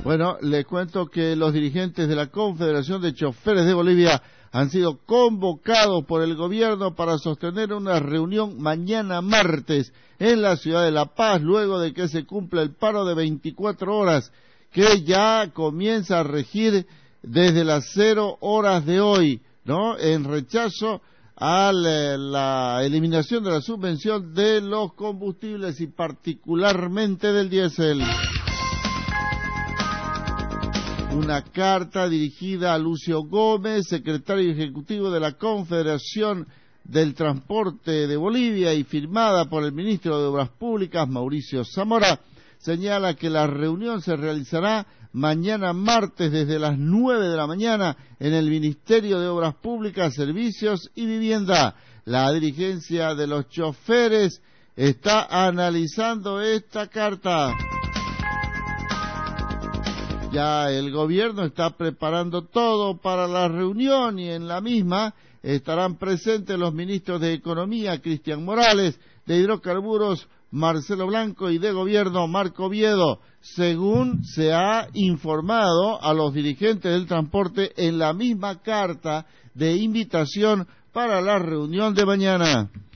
Bueno, les cuento que los dirigentes de la Confederación de Choferes de Bolivia han sido convocados por el gobierno para sostener una reunión mañana martes en la ciudad de La Paz, luego de que se cumpla el paro de 24 horas, que ya comienza a regir desde las 0 horas de hoy, ¿no? En rechazo a la eliminación de la subvención de los combustibles y particularmente del diésel. Una carta dirigida a Lucio Gómez, secretario ejecutivo de la Confederación del Transporte de Bolivia y firmada por el ministro de Obras Públicas, Mauricio Zamora, señala que la reunión se realizará mañana martes desde las 9 de la mañana en el Ministerio de Obras Públicas, Servicios y Vivienda. La dirigencia de los choferes está analizando esta carta. Ya el gobierno está preparando todo para la reunión y en la misma estarán presentes los ministros de Economía, Cristian Morales, de Hidrocarburos, Marcelo Blanco, y de Gobierno, Marco Oviedo, según se ha informado a los dirigentes del transporte en la misma carta de invitación para la reunión de mañana.